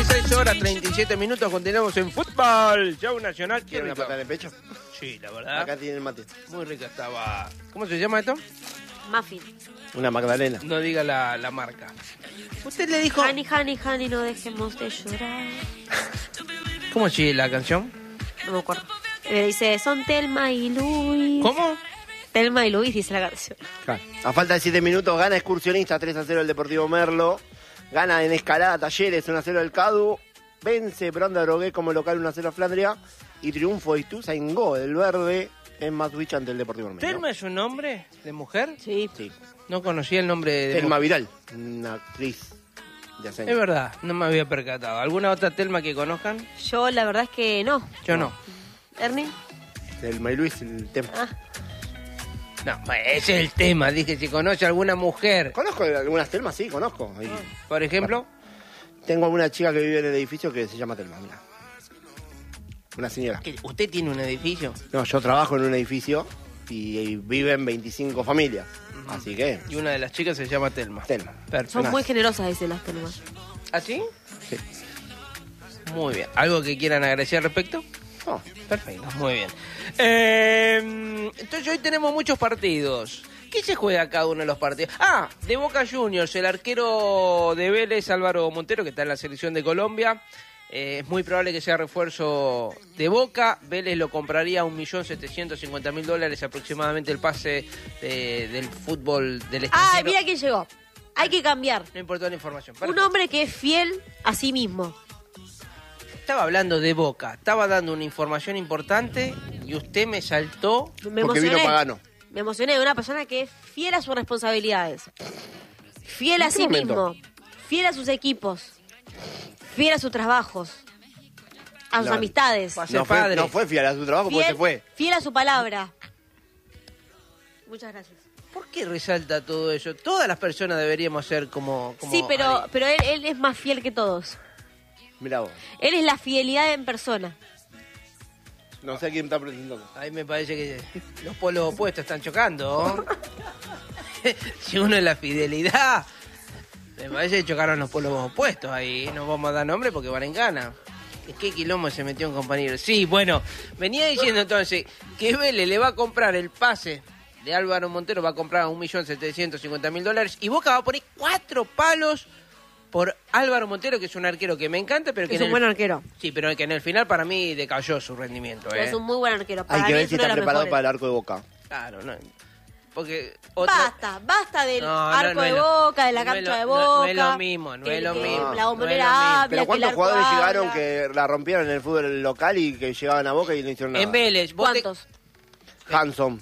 16 horas 37 minutos, continuamos en fútbol. Show nacional. ¿Quieren una patada de pecho? Sí, la verdad. Acá tiene el mate. Muy rica estaba. ¿Cómo se llama esto? Muffin. Una magdalena. No diga la marca. Usted le dijo... Honey, honey, honey, no dejemos de llorar. ¿Cómo sigue la canción? No me acuerdo. Dice, son Telma y Luis. ¿Cómo? Telma y Luis, dice la canción. Claro. A falta de 7 minutos, gana Excursionista 3-0 el Deportivo Merlo. Gana en escalada Talleres 1-0 el Cadu. Vence Bronda Drogué como local 1-0 Flandria. Y triunfo de Ituzaingó del Verde en Matuich ante el Deportivo Merlo. ¿Telma es un nombre de mujer? Sí. Sí. No conocía el nombre de Telma mujer. Viral, una actriz de hace Es años. verdad, no me había percatado. ¿Alguna otra Telma que conozcan? Yo la verdad es que no. Yo no. Ernie. Telma y Luis, el tema. Ah, No, ese es el tema. Dije, si conoce alguna mujer, Conozco algunas Telmas, sí, conozco. Y por ejemplo. tengo alguna chica que vive en el edificio que se llama Telma, mira. Una señora. ¿Que ¿Usted tiene un edificio? No, yo trabajo en un edificio y viven 25 familias. Así que, Y una de las chicas se llama Telma. Telma. Perfecto. son muy generosas, dice las Telmas. ¿Así? Sí. Muy bien. ¿Algo que quieran agradecer al respecto? No, Perfecto, muy bien. Entonces hoy tenemos muchos partidos. ¿Qué se juega cada uno de los partidos? Ah, de Boca Juniors, el arquero de Vélez, Álvaro Montero, que está en la selección de Colombia. Es muy probable que sea refuerzo de Boca. Vélez lo compraría a $1.750.000 aproximadamente el pase del fútbol del extranjero. Ah, mira quién llegó. Hay que cambiar. No importa la información. Un Perfecto. hombre que es fiel a sí mismo. Estaba hablando de Boca, estaba dando una información importante y usted me saltó. Me porque emocioné. vino Pagano. Me emocioné de una persona que es fiel a sus responsabilidades. Fiel a ¿En qué sí momento? mismo. Fiel a sus equipos. Fiel a sus trabajos. A sus No, amistades. Va a ser padre. No fue fiel a su trabajo porque se fue. Fiel a su palabra. Muchas gracias. ¿Por qué resalta todo eso? Todas las personas deberíamos ser como Sí, pero Ari. él es más fiel que todos. Mirá vos. Él es la fidelidad en persona. No sé a quién está presentando. Ahí me parece que los polos opuestos están chocando. Si uno es la fidelidad, me parece que chocaron los polos opuestos ahí. No vamos a dar nombre porque van en gana. ¿Qué quilombo se metió un compañero? Sí, bueno, venía diciendo entonces que Vélez le va a comprar el pase de Álvaro Montero, va a comprar a $1.750.000 y Boca va a poner 4 palos por Álvaro Montero, que es un arquero que me encanta, pero que Es un buen arquero. Sí, pero que en el final para mí decayó su rendimiento. Es un muy buen arquero. Para Hay que mí ver es si uno de está los preparado mejores. para el arco de Boca. Claro, no. Porque Basta del No, arco no de es lo- Boca, de la no es cancha lo- de no Boca. es lo mismo, no que es lo que mismo, La no bombonera es lo mismo. habla, Pero que el ¿cuántos arco jugadores habla? llegaron que la rompieron en el fútbol local y que llegaban a Boca y no hicieron nada? En Vélez, vos te- ¿Cuántos? Hanson,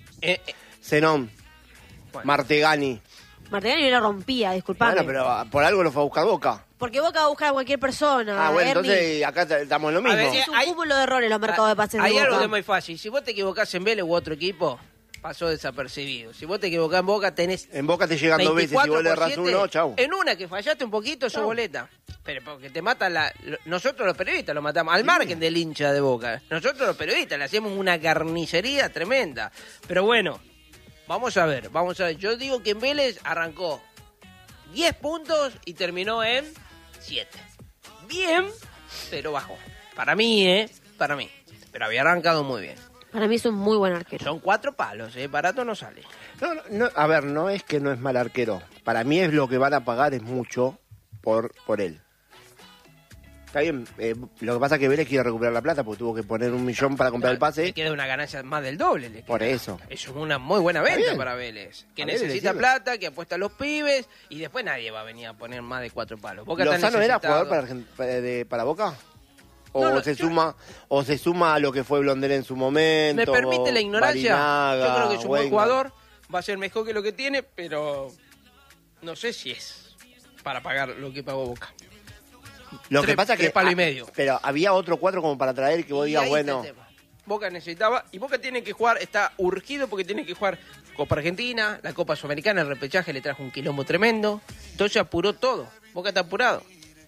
Zenón, Bueno. Martegani. Martinelli no la rompía, disculpame. Bueno, pero por algo lo fue a buscar Boca. Porque Boca va a buscar a cualquier persona. Ah, bueno, Ernie. entonces acá estamos en lo mismo. A ver, Es un hay- cúmulo de errores los mercados de pases de Hay algo Boca. que es muy fácil. Si vos te equivocás en Vélez u otro equipo, pasó desapercibido. Si vos te equivocás en Boca, tenés En Boca te llegan 2 veces y 24 vos le por errás 7. uno, chau. En una que fallaste un poquito, sos boleta. Pero porque te mata nosotros los periodistas lo matamos, al margen del hincha de Boca. Nosotros los periodistas le hacemos una carnicería tremenda. Pero bueno, vamos a ver. Yo digo que en Vélez arrancó 10 puntos y terminó en 7. Bien, pero bajó. Para mí, para mí. Pero había arrancado muy bien. Para mí es un muy buen arquero. Son 4 palos, barato no sale. No, a ver, no es que no es mal arquero. Para mí es lo que van a pagar es mucho por él. Está bien, lo que pasa es que Vélez quiere recuperar la plata porque tuvo que poner 1 millón para comprar el Le pase. queda una ganancia más del doble. le queda. Por eso. Eso es una muy buena venta bien. para Vélez. Que A Vélez le necesita sirve. plata, que apuesta a los pibes y después nadie va a venir a poner más de 4 palos. Boca está ¿Lozano era necesitado. jugador para Boca? ¿O No, se yo- suma a lo que fue Blondel en su momento? ¿Me permite la ignorancia? Barinaga, Yo creo que es un buen Wenger? jugador. Va a ser mejor que lo que tiene, pero no sé si es para pagar lo que pagó Boca. Lo que Tres- pasa es que... tres palos y medio. Pero había otro 4 como para traer que vos Y digas, ahí bueno... está el tema. Boca necesitaba, y Boca tiene que jugar, está urgido porque tiene que jugar Copa Argentina, la Copa Sudamericana, el repechaje le trajo un quilombo tremendo, entonces apuró todo. Boca está apurado.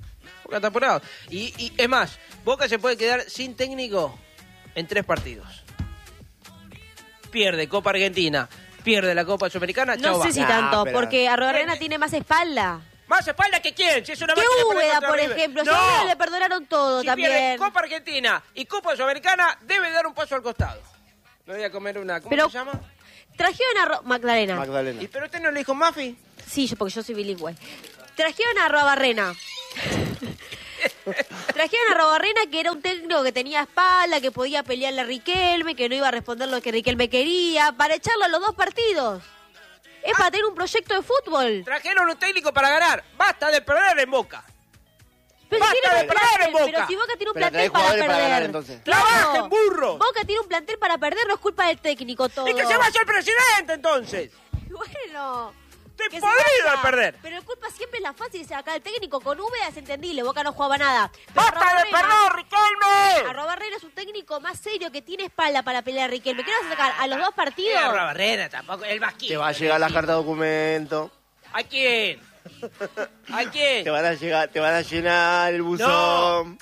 Y es más, Boca se puede quedar sin técnico en 3 partidos. Pierde Copa Argentina, pierde la Copa Sudamericana, chau, No sé va. si tanto, pero- porque Arrogarena tiene más espalda. ¿Más espalda que quién? Si es una ¿Qué máquina de Úbeda, contra por River. ejemplo? ¡No! Ya le perdonaron todo Si pierde también. Copa Argentina y Copa Sudamericana, debe dar un paso al costado. Me voy a comer una... ¿Cómo Pero- se llama? Trajeron a Magdalena. ¿Y pero usted no le dijo Mafi? Sí, porque yo soy bilingüe. Trajeron a Robarrena. Trajeron a Robarrena, que era un técnico que tenía espalda, que podía pelearle a Riquelme, que no iba a responder lo que Riquelme quería, para echarlo a los 2 partidos. Es para tener un proyecto de fútbol. Trajeron un técnico para ganar. Basta de perder en Boca. Pero Basta tiene de un perder plantel, en Boca. pero si Boca tiene un Pero plantel trae para jugadores para perder. ganar, entonces. ¡Trabajen, burro! Boca tiene un plantel para perder, no es culpa del técnico todo. ¡Y que se vaya el presidente, entonces! Bueno. Estoy que se podrido vaya. de perder. Pero la culpa siempre es la fácil. Dice acá el técnico con Úbeda es entendible. Boca no jugaba nada. Pero ¡Basta de Robarrena- perder, Riquelme! Arrobarrena es un técnico más serio que tiene espalda para pelear a Riquelme. ¿Qué vas a sacar? ¿A los 2 partidos? Barrera tampoco, el vasquito. Te va a llegar la carta de documento. ¿A quién? ¿A quién? Te van a llenar el buzón.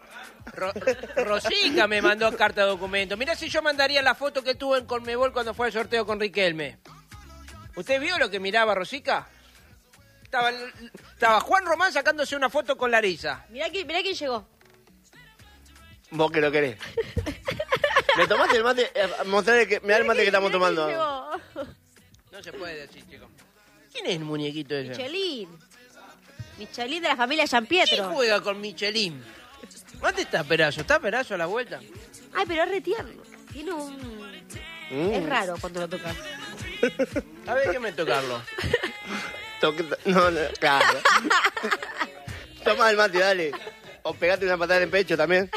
Rosica me mandó carta de documento. Mirá si yo mandaría la foto que tuvo en Conmebol cuando fue al sorteo con Riquelme. ¿Usted vio lo que miraba Rosica? Estaba Juan Román sacándose una foto con Larisa. Mirá quién llegó. Vos que lo querés. ¿Me tomaste el mate? Mostrarle que, mirá el mate que estamos Mirá quién tomando. llegó. No se puede decir, chicos. ¿Quién es el muñequito ese? Michelin. Michelin de la familia Gian ¿Quién Pietro. juega con Michelin? ¿Dónde está Perazo? ¿Está Perazo a la vuelta? Ay, pero es re tierno. Tiene un... Es raro cuando lo tocas. A ver, déjame tocarlo. No, claro. Toma el mate, dale. O pegate una patada en el pecho también.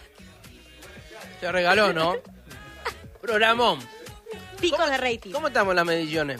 Se regaló, ¿no? Programón. Picos de rating. ¿Cómo estamos en las mediciones?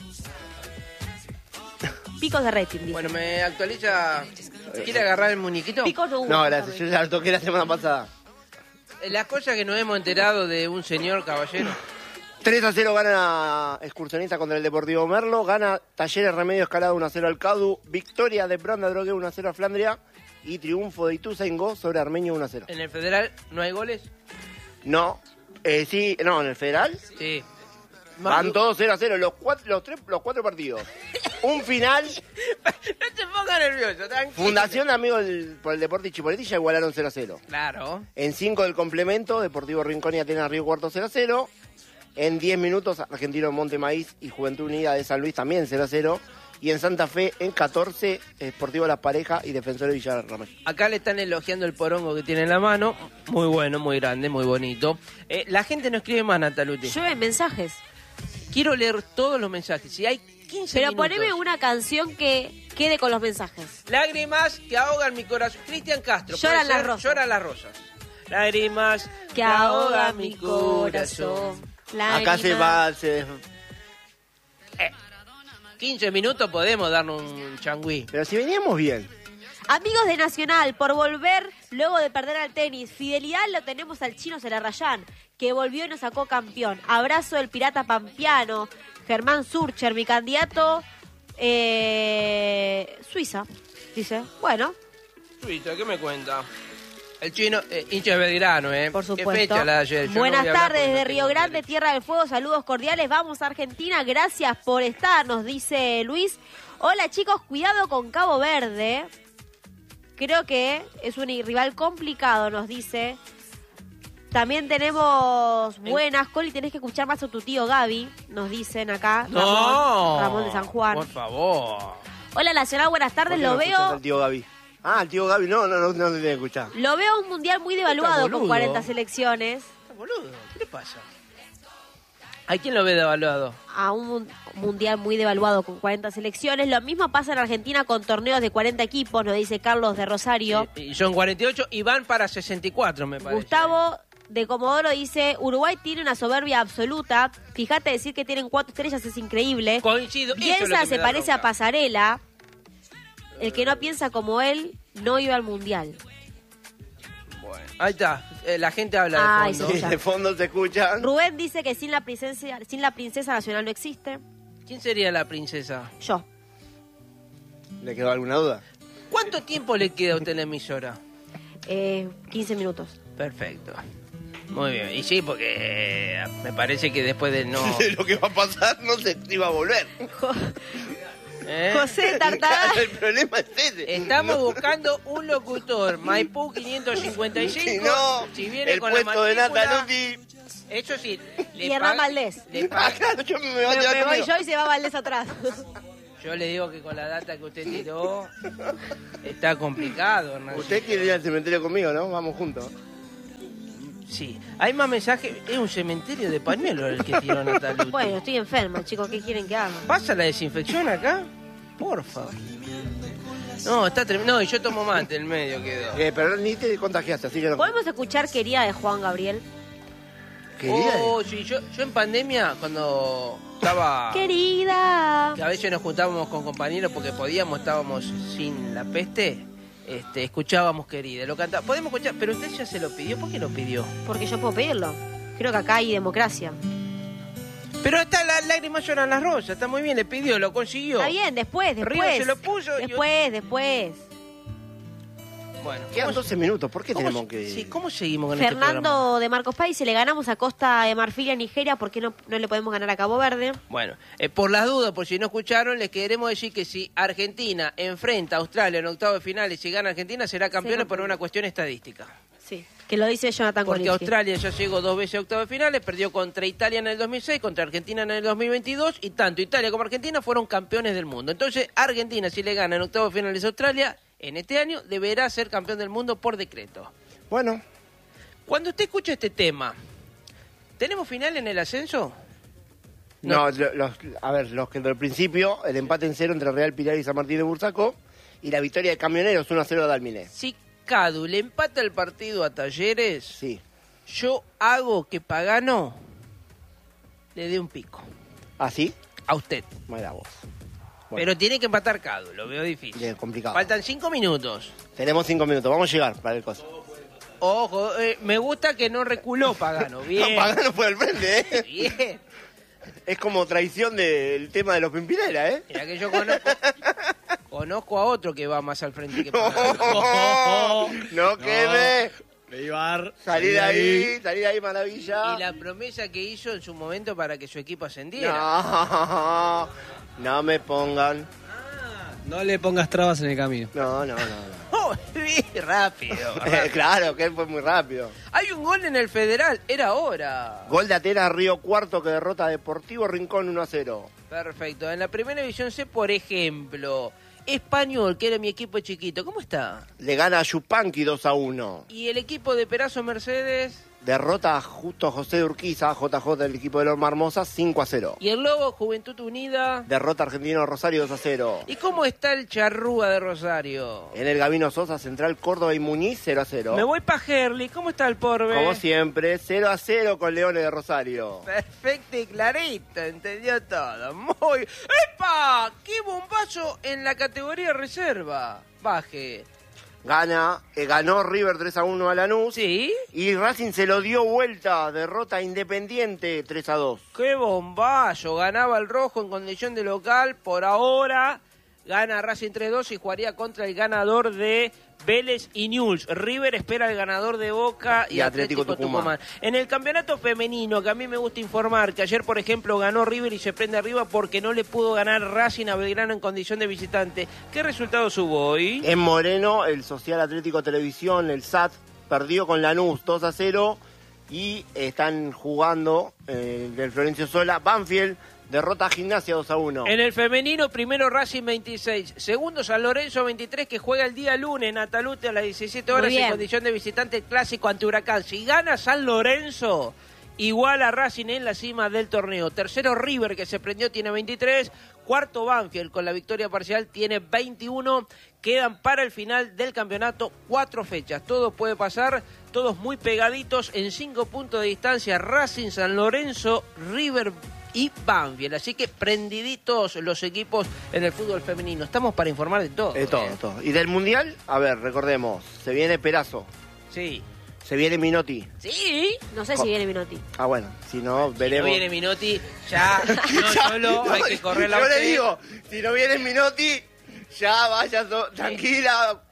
Picos de rating, dice. Bueno, me actualiza... ¿Quiere agarrar el muñequito? Picos no hubo. No, gracias. Yo ya lo toqué la semana pasada. Las cosas que nos hemos enterado de un señor caballero. 3-0 gana Excursionista contra el Deportivo Merlo. Gana Talleres Remedio Escalada 1-0 al Cadu. Victoria de Branda Drogué 1-0 a Flandria. Y triunfo de Ituzaingó sobre Armenio 1-0. ¿En el federal no hay goles? No. Sí, no, en el Federal Sí. van todos 0-0 los cuatro partidos. Un final. No te pongas nervioso, tranquilo. Fundación Amigos por el Deporte y Chipoleti ya igualaron 0-0. Claro. En 5 del complemento, Deportivo Rincón y Atenas Río Cuarto 0-0. En 10 minutos, Argentino Monte Maíz y Juventud Unida de San Luis también 0-0. Y en Santa Fe, en 14, Sportivo Las Parejas y Defensores Villarramel. Acá le están elogiando el porongo que tiene en la mano. Muy bueno, muy grande, muy bonito. La gente no escribe más, Nataluti. Llueven mensajes. Quiero leer todos los mensajes. Si hay 15 Pero minutos. poneme una canción que quede con los mensajes. Lágrimas que ahogan mi corazón. Cristian Castro. Lloran ¿puede las ser? rosas. Lloran las rosas. Lágrimas Que ahoga mi corazón. Acá se va. 15 minutos podemos darnos un changüí. Pero si veníamos bien. Amigos de Nacional, por volver luego de perder al tenis, fidelidad lo tenemos al chino Celarrayán, que volvió y nos sacó campeón. Abrazo del pirata pampeano, Germán Surcher, mi candidato, Suiza, dice. Bueno, Suiza, ¿qué me cuenta? El chino, hincha de Belgrano, por ¿Qué supuesto. fecha la de ayer? Yo no Buenas voy a hablar tardes porque no desde tengo Río Grande, derecho. Tierra del Fuego, saludos cordiales. Vamos a Argentina, gracias por estar, nos dice Luis. Hola chicos, cuidado con Cabo Verde. Creo que es un rival complicado, nos dice. También tenemos buenas, Coli, tenés que escuchar más a tu tío Gaby, nos dicen acá. No. Ramón de San Juan. Por favor. Hola Nacional, buenas ¿Por tardes, qué lo no escuchás veo. al tío Gaby? Ah, el tío Gaby, no te tiene que escuchar. Lo veo un mundial muy devaluado boludo. con 40 selecciones. Boludo, ¿qué le pasa? ¿A quién lo ve devaluado? A un mundial muy devaluado con 40 selecciones. Lo mismo pasa en Argentina con torneos de 40 equipos, nos dice Carlos de Rosario. Y son 48 y van para 64, me parece. Gustavo de Comodoro dice, Uruguay tiene una soberbia absoluta. Fíjate, decir que tienen 4 estrellas es increíble. Coincido. eso es lo Bielsa que se me da parece a bronca. Pasarela. El que no piensa como él no iba al mundial. Bueno, ahí está. La gente habla Ay, de fondo. sí. De fondo se escuchan. Rubén dice que sin la princesa nacional no existe. ¿Quién sería la princesa? Yo. ¿Le quedó alguna duda? ¿Cuánto tiempo le queda a usted en la emisora? 15 minutos. Perfecto. Muy bien. Y sí, porque me parece que después de no... Lo que va a pasar no se iba a volver. José Tartagal. El problema es ese. Estamos buscando un locutor. Maipú 555. Si no, si viene el con puesto de la matrícula, Nataluti. Eso sí. Y Hernán Valdés. Claro, yo me voy a Me llevar voy conmigo. yo y se va Valdés atrás. Yo le digo que con la data que usted tiró está complicado, Hernán. Usted quiere ir al cementerio conmigo, ¿no? Vamos juntos. Sí. Hay más mensajes. Es un cementerio de pañuelos el que tiró Nataluti. Bueno, estoy enferma, chicos. ¿Qué quieren que haga? ¿Pasa la desinfección acá? Porfa. No, está tremendo. No, y yo tomo mate, el medio quedó. Pero ni te contagiaste, así que no. ¿Podemos escuchar Querida de Juan Gabriel? Querida. Oh, sí, yo en pandemia, cuando estaba... Querida. Que a veces nos juntábamos con compañeros porque podíamos, estábamos sin la peste, escuchábamos Querida, lo cantaba. Podemos escuchar, pero usted ya se lo pidió, ¿por qué lo pidió? Porque yo puedo pedirlo. Creo que acá hay democracia. Pero hasta las lágrimas lloran las rosas, está muy bien, le pidió, lo consiguió. Está bien, después. Río se lo puso y- Después. Bueno, Quedan 12 minutos, ¿por qué ¿cómo, tenemos que...? sí, ¿cómo seguimos con este programa? Fernando de Marcos Pais, si le ganamos a Costa de Marfil y a Nigeria, ¿por qué no le podemos ganar a Cabo Verde? Bueno, por las dudas, por si no escucharon, les queremos decir que si Argentina enfrenta a Australia en octavos de final y si gana Argentina, será campeona por una cuestión estadística. Sí. Que lo dice Jonathan Porque Golinski. Australia ya llegó 2 veces a octavos de finales, perdió contra Italia en el 2006, contra Argentina en el 2022, y tanto Italia como Argentina fueron campeones del mundo. Entonces, Argentina, si le gana en octavos de finales a Australia, en este año deberá ser campeón del mundo por decreto. Bueno, Cuando usted escucha este tema, ¿tenemos final en el ascenso? no, los que del principio, el empate en 0 entre Real Pilar y San Martín de Bursaco, y la victoria de Camioneros 1-0 de Dalminé. Si Cadu le empata el partido a Talleres, Sí. yo hago que Pagano le dé un pico. ¿Ah, sí? A usted. Mira vos. Bueno, Pero tiene que empatar Cadu, lo veo difícil. bien, complicado. Faltan 5 minutos. Tenemos 5 minutos, vamos a llegar para el coso. Ojo, me gusta que no reculó Pagano. Bien. No, Pagano fue al frente, ¿eh? Bien. Es como traición del tema de los Pimpinela, ¿eh? Mira que yo conozco a otro que va más al frente que Pagano. No quede. Leibar. Salí de ahí, maravilla. Y la promesa que hizo en su momento para que su equipo ascendiera. No me pongan. No le pongas trabas en el camino. No. Oh, bien, rápido. Claro, que él fue muy rápido. Hay un gol en el Federal, era hora. Gol de Atenas Río Cuarto que derrota a Deportivo Rincón 1-0. Perfecto. En la primera división C, por ejemplo, Español, que era mi equipo chiquito, ¿cómo está? Le gana a Yupanqui 2-1. Y el equipo de Perazo Mercedes Derrota a Justo José de Urquiza, JJ del equipo de Loma Hermosa, 5-0. y el Lobo, Juventud Unida. Derrota Argentino Rosario 2-0. ¿Y cómo está el Charrúa de Rosario? En el Gabino Sosa, Central Córdoba y Muñiz, 0-0. Me voy para Herli, ¿cómo está el Porbe? Como siempre, 0-0 con Leones de Rosario. Perfecto y clarito, entendió todo. Muy... ¡Epa! ¡Qué bombazo en la categoría reserva! Baje. Ganó River 3-1 a Lanús. ¿Sí? Y Racing se lo dio vuelta, derrota Independiente 3-2. ¡Qué bombazo! Ganaba el rojo en condición de local. Por ahora gana Racing 3-2 y jugaría contra el ganador de Vélez y Newell's. River espera al ganador de Boca y Atlético Tucumán. En el campeonato femenino, que a mí me gusta informar, que ayer, por ejemplo, ganó River y se prende arriba porque no le pudo ganar Racing a Belgrano en condición de visitante. ¿Qué resultados hubo hoy? En Moreno, el Social Atlético Televisión, el SAT, perdió con Lanús 2-0 y están jugando del Florencio Sola. Banfield derrota a Gimnasia 2-1. En el femenino, primero Racing 26, segundo San Lorenzo 23, que juega el día lunes en Atalute a las 17 horas en condición de visitante clásico ante Huracán. Si gana San Lorenzo, igual a Racing en la cima del torneo. Tercero River, que se prendió, tiene 23. Cuarto Banfield, con la victoria parcial, tiene 21. Quedan para el final del campeonato 4 fechas. Todo puede pasar, todos muy pegaditos en 5 puntos de distancia. Racing, San Lorenzo, River y Banfield. Así que prendiditos los equipos en el fútbol femenino. Estamos para informar de todo. Todo. Y del Mundial, a ver, recordemos, se viene Perazo, Sí. se viene Minotti. Sí. No sé si viene Minotti. Ah, bueno, si no, Si no veremos. viene Minotti, ya no solo hay que correr la Yo le botella. digo, si no viene Minotti, ya vaya tranquila,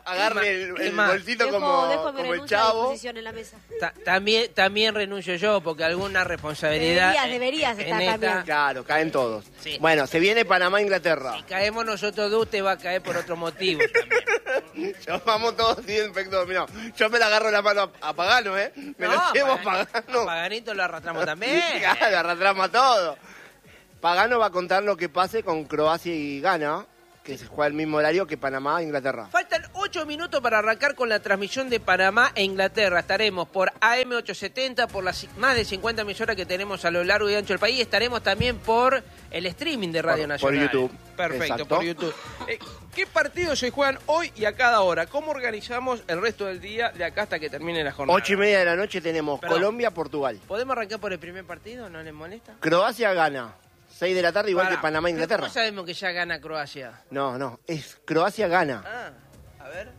agarre el ¿Qué más? bolsito Dejo mi como el renuncia a chavo. disposición en la mesa. También renuncio yo, porque alguna responsabilidad... Deberías en estar esta- también. Claro, caen todos. Sí. Bueno, se viene Panamá-Inglaterra. Si caemos nosotros dos, te va a caer por otro motivo también. Yo vamos todos así en efecto dominó. Yo me le agarro la mano a Pagano, ¿eh? Me lo llevo a Pagano. A Paganito lo arrastramos también. Claro, arrastramos a todo. Pagano va a contar lo que pase con Croacia y Ghana, que se juega el mismo horario que Panamá e Inglaterra. Faltan 8 minutos para arrancar con la transmisión de Panamá e Inglaterra. Estaremos por AM870, por las más de 50 emisoras que tenemos a lo largo y ancho del país. Estaremos también por el streaming de Radio Por Nacional. YouTube. Perfecto, Exacto. por YouTube. ¿Qué partidos se juegan hoy y a cada hora? ¿Cómo organizamos el resto del día de acá hasta que termine la jornada? 8:30 de la noche tenemos Perdón. Colombia-Portugal. ¿Podemos arrancar por el primer partido? ¿No les molesta? Croacia-Ghana. 6 de la tarde, igual Pará, que Panamá-Inglaterra. ¿Cómo sabemos que ya gana Croacia? No, es Croacia-Ghana. Ah, a ver.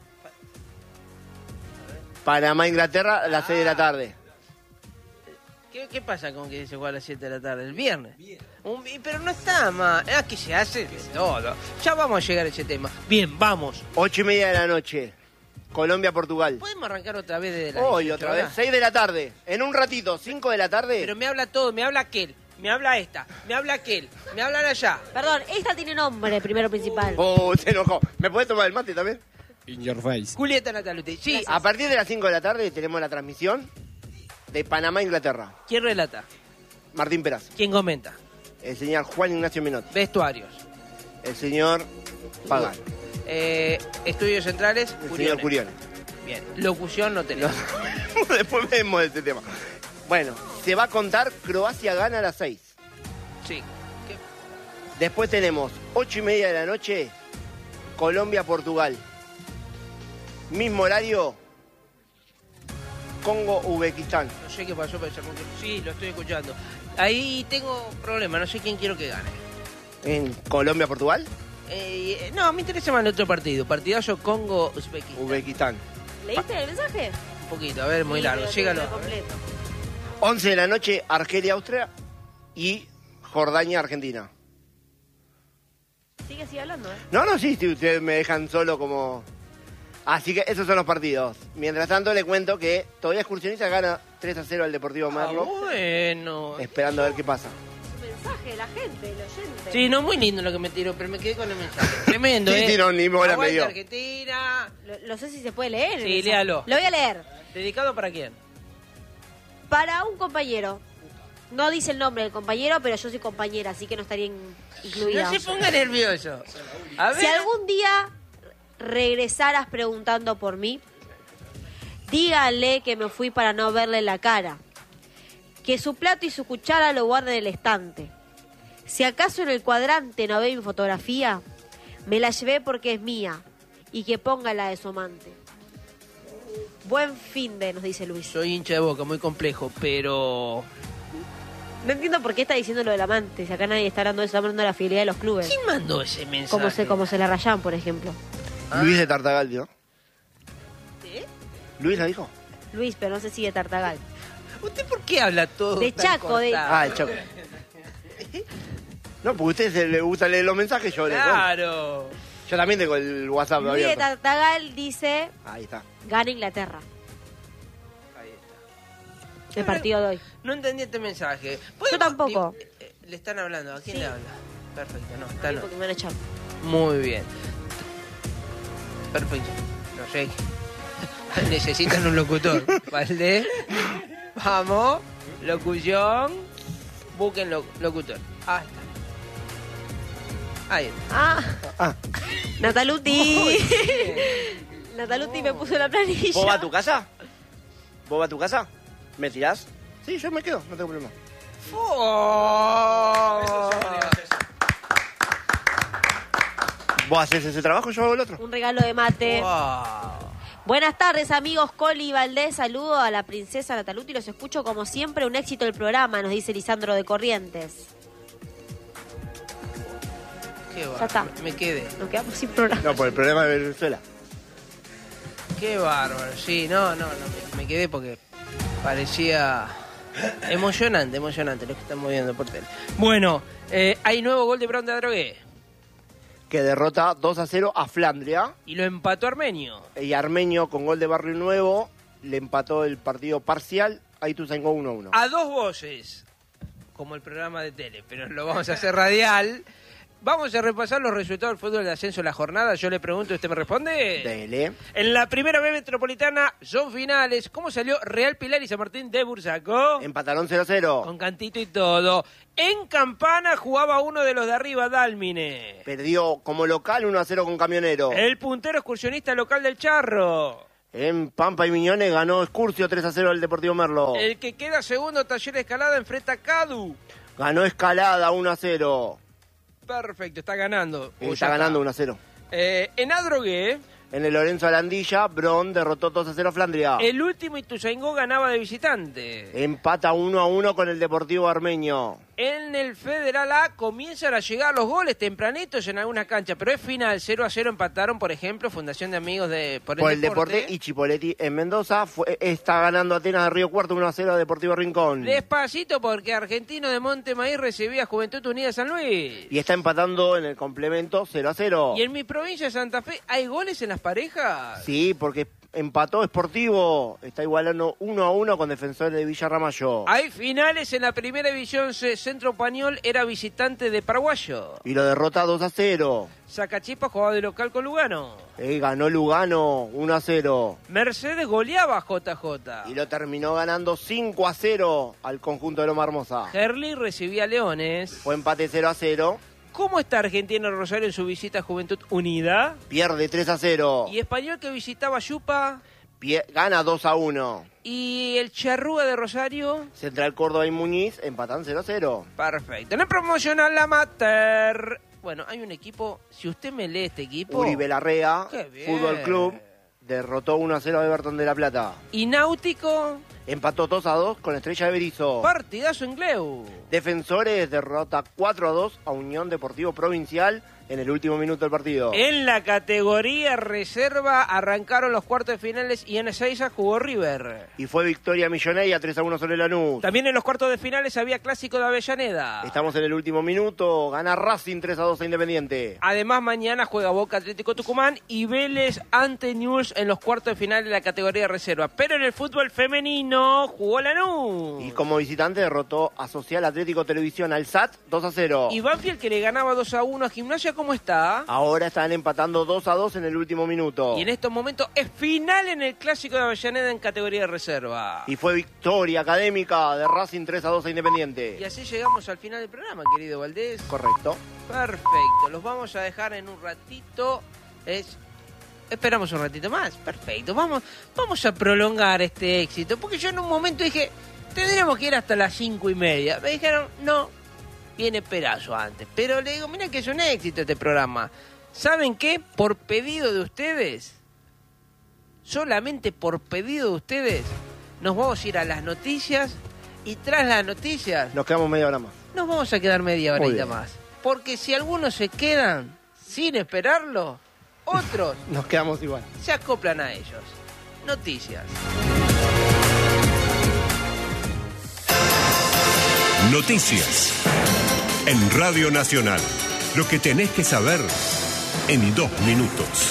Panamá-Inglaterra a las 6 de la tarde. ¿Qué pasa con que se juega a las 7 de la tarde? ¿El viernes? Pero no está más. Es que se hace de todo. Ya vamos a llegar a ese tema. Bien, vamos. 8:30 de la noche. Colombia-Portugal. ¿Podemos arrancar otra vez desde la Hoy 18 otra vez. horas? 6 de la tarde. En un ratito, 5 de la tarde. Pero me habla todo, me habla aquel, me habla esta, me habla aquel, me hablan allá. Perdón, esta tiene nombre, primero principal. Oh, se enojó. ¿Me puedes tomar el mate también? In your face. Julieta Nataluti. Sí, A partir de las 5 de la tarde tenemos la transmisión de Panamá-Inglaterra. ¿quién relata? Martín Perazo. ¿Quién comenta? El señor Juan Ignacio Menotti. Vestuarios. El señor Pagano. Estudios centrales, El señor Curione. Bien, locución no tenemos. Después vemos este tema. Bueno, se va a contar Croacia gana a las 6. Sí. Después tenemos 8:30 de la noche, Colombia-Portugal. Mismo horario, Congo-Uzbekistán. No sé qué pasó, pero sí, lo estoy escuchando. Ahí tengo problema, no sé quién quiero que gane. En Colombia-Portugal, No, me interesa más el otro partido. Partidazo Congo-Uzbekistán. Uzbekistán. ¿Leíste el mensaje? Un poquito, a ver, muy Sí, largo. pero Llégalo. tengo completo. 11 de la noche, Argelia-Austria y Jordania-Argentina. Sigue así hablando, ¿eh? No, sí, ustedes me dejan solo como... Así que esos son los partidos. Mientras tanto, le cuento que todavía Excursionista gana 3-0 al Deportivo Merlo. Bueno. Esperando a ver qué pasa. Es un mensaje de la gente, el oyente. Sí, no, muy lindo lo que me tiró, pero me quedé con el mensaje. Tremendo, Sí, ¿eh? sí, no, ni bola me Aguante dio. Argentina. No sé si se puede leer. el Sí, mensaje. léalo. Lo voy a leer. ¿Dedicado para quién? Para un compañero. No dice el nombre del compañero, pero yo soy compañera, así que no estaría incluida. No se ponga nervioso. A ver. Si algún día regresaras preguntando por mí, díganle que me fui para no verle la cara. Que su plato y su cuchara lo guarde en el estante. Si acaso en el cuadrante no ve mi fotografía, me la llevé porque es mía. Y que ponga la de su amante. Buen fin de, nos dice Luis. Soy hincha de Boca, muy complejo, pero... No entiendo por qué está diciendo lo del amante. Si acá nadie está hablando de eso, está hablando de la fidelidad de los clubes. ¿Quién mandó ese mensaje? Como se la rayan, por ejemplo. Ah. Luis de Tartagal, ¿no? ¿Sí? ¿Luis la dijo? Luis, pero no sé si de Tartagal. ¿Usted por qué habla todo De tan Chaco, de- cortado? Ah, el Chaco. No, porque a ustedes les gusta leer los mensajes, yo les cuento. Claro. Yo también tengo el WhatsApp Luis de abierto. Tartagal dice, Ahí está. gana Inglaterra. Ahí está. El partido de hoy. No entendí este mensaje. Yo tampoco. Le están hablando. ¿A quién Sí. le habla? Perfecto, no, A está mí no. porque me van a echar. Muy bien. Perfecto. No sé. Necesitan un locutor. ¿Vale? Vamos. Locución. Busquen locutor. Ahí está. Ahí está. Ah, Nataluti. Nataluti me puso la planilla. ¿Vos vas a tu casa? ¿Vos vas a tu casa? ¿Me tirás? Sí, yo me quedo, no tengo problema. Oh. ¿Vos haces ese trabajo, yo hago el otro? Un regalo de mate. Wow. Buenas tardes, amigos. Coli y Valdés, saludo a la princesa Nataluti. Los escucho como siempre. Un éxito el programa, nos dice Lisandro de Corrientes. Qué Ya bárbaro. está. Me quedé. Nos quedamos sin programa. No, por el problema de Venezuela. Qué bárbaro. Sí, no, me quedé porque parecía emocionante lo que estamos viendo por tele. Bueno, hay nuevo gol de Brown de Adrogué. que derrota 2-0 a Flandria. Y lo empató Armenio. Y Armenio, con gol de Barrio Nuevo, le empató el partido parcial a Ituzaingó 1-1. A dos voces, como el programa de tele, pero lo vamos a hacer radial. Vamos a repasar los resultados del fútbol de ascenso de la jornada. Yo le pregunto y usted me responde. Dele. En la primera B metropolitana son finales. ¿Cómo salió Real Pilar y San Martín de Bursaco? Empataron 0-0. Con cantito y todo. En Campana jugaba uno de los de arriba, Dálmine. Perdió como local 1-0 con Camionero. El puntero excursionista local del Charro. En Pampa y Miñones ganó Excursio 3-0 al Deportivo Merlo. El que queda segundo, Taller de Escalada, enfrenta a Cadu. Ganó Escalada 1-0. Perfecto, está ganando. Está ganando 1-0. En Adrogué, En el Lorenzo Alandilla, Bron derrotó 2-0 a Flandria. el último Ituzaingó ganaba de visitante. Empata 1-1 con el Deportivo Armenio. En el Federal A comienzan a llegar los goles tempranitos en algunas canchas, pero es final, 0-0 empataron, por ejemplo, Fundación de Amigos de Por el Deporte y Chipoletti en Mendoza. Está ganando Atenas de Río Cuarto 1-0 a Deportivo Rincón. Despacito porque Argentino de Montemaíz recibía Juventud Unida San Luis. Y está empatando en el complemento 0-0. Y en mi provincia de Santa Fe, ¿hay goles en las parejas? Sí, porque empató Sportivo. Está igualando 1-1 con Defensores de Villarramayo. Hay finales en la primera división C. Centro Pañol era visitante de Paraguayo. Y lo derrota 2-0. Sacachipa jugaba de local con Lugano. Ganó Lugano 1-0. Mercedes goleaba a JJ. Y lo terminó ganando 5-0 al conjunto de Loma Hermosa. Gerli recibía a Leones. Fue empate 0-0. ¿Cómo está Argentino Rosario en su visita a Juventud Unida? Pierde 3-0. Y Español que visitaba Yupa. Gana 2-1. Y el Charrúa de Rosario. Central Córdoba y Muñiz empatan 0-0. Perfecto. En el promocional amateur. Bueno, hay un equipo. Si usted me lee este equipo. Uribe Larrea, Qué bien. Fútbol Club, derrotó 1-0 a Everton de La Plata. Y Náutico. Empató 2-2 con Estrella de Berizo. Partidazo en Gleu. Defensores derrota 4-2 a Unión Deportivo Provincial en el último minuto del partido. En la categoría reserva arrancaron los cuartos de finales y en Ezeiza jugó River. Y fue victoria millonaria 3-1 sobre Lanús. También en los cuartos de finales había clásico de Avellaneda. Estamos en el último minuto. Gana Racing 3-2 a Independiente. Además, mañana juega Boca Atlético Tucumán y Vélez ante Newell's en los cuartos de final de la categoría reserva. Pero en el fútbol femenino jugó Lanús. Y como visitante derrotó a Social Atlético Televisión al SAT 2-0. Y Banfield, que le ganaba 2-1 a Gimnasia, ¿cómo está? Ahora están empatando 2-2 en el último minuto. Y en estos momentos es final en el clásico de Avellaneda en categoría de reserva. Y fue victoria académica de Racing 3-2 a Independiente. Y así llegamos al final del programa, querido Valdés. Correcto. Perfecto, los vamos a dejar en un ratito. Esperamos un ratito más. Perfecto, vamos a prolongar este éxito. Porque yo en un momento dije, tendríamos que ir hasta las 5:30. Me dijeron, no, viene Perazo antes. Pero le digo, mira que es un éxito este programa. ¿Saben qué? Por pedido de ustedes, solamente por pedido de ustedes, nos vamos a ir a las noticias. Y tras las noticias, Nos quedamos media hora más. nos vamos a quedar media Muy horita bien. más. Porque si algunos se quedan sin esperarlo, otros Nos quedamos igual. se acoplan a ellos. Noticias. Noticias. En Radio Nacional. Lo que tenés que saber en 2 minutos.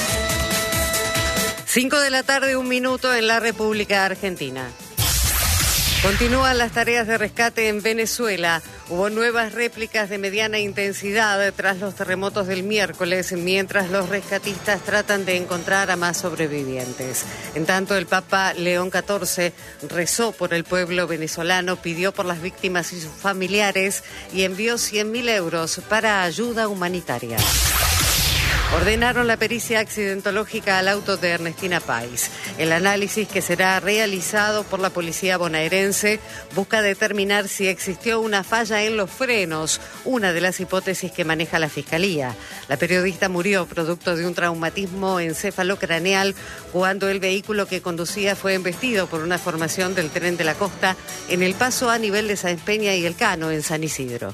5 de la tarde, 1 minuto en la República Argentina. Continúan las tareas de rescate en Venezuela. Hubo nuevas réplicas de mediana intensidad tras los terremotos del miércoles, mientras los rescatistas tratan de encontrar a más sobrevivientes. En tanto, el Papa León XIV rezó por el pueblo venezolano, pidió por las víctimas y sus familiares y envió 100.000 euros para ayuda humanitaria. Ordenaron la pericia accidentológica al auto de Ernestina Pais. El análisis, que será realizado por la policía bonaerense, busca determinar si existió una falla en los frenos, una de las hipótesis que maneja la Fiscalía. La periodista murió producto de un traumatismo encefalocraneal cuando el vehículo que conducía fue embestido por una formación del Tren de la Costa en el paso a nivel de Sáenz Peña y El Cano, en San Isidro.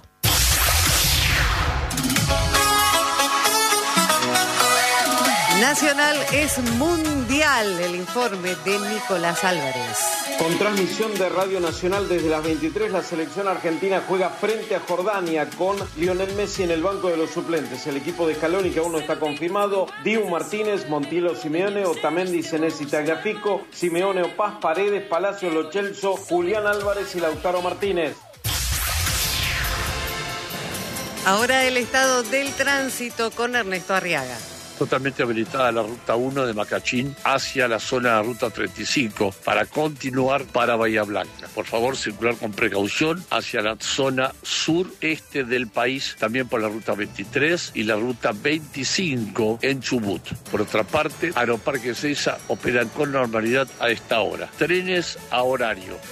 Nacional es mundial, el informe de Nicolás Álvarez. Con transmisión de Radio Nacional desde las 23, la selección argentina juega frente a Jordania con Lionel Messi en el banco de los suplentes. El equipo de Scaloni, que aún no está confirmado: Dibu Martínez, Montilo Simeone, Otamendi, Senesi, Tagliafico, Simeone, Paz, Paredes, Palacio, Lo Celso, Julián Álvarez y Lautaro Martínez. Ahora el estado del tránsito con Ernesto Arriaga. Totalmente habilitada la ruta 1 de Macachín hacia la zona de la ruta 35 para continuar para Bahía Blanca. Por favor, circular con precaución hacia la zona sureste del país, también por la ruta 23 y la ruta 25 en Chubut. Por otra parte, Aeroparque Ezeiza operan con normalidad a esta hora. Trenes a horario.